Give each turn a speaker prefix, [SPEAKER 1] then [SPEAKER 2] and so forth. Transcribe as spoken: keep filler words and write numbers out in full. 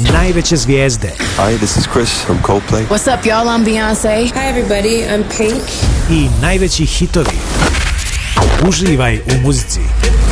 [SPEAKER 1] najveće zvijezde.
[SPEAKER 2] Hi, this is Chris from Coldplay.
[SPEAKER 3] What's up, y'all? I'm Beyoncé.
[SPEAKER 4] Hi, everybody. I'm Pink.
[SPEAKER 1] I najveći hitovi. Uživaj u muzici.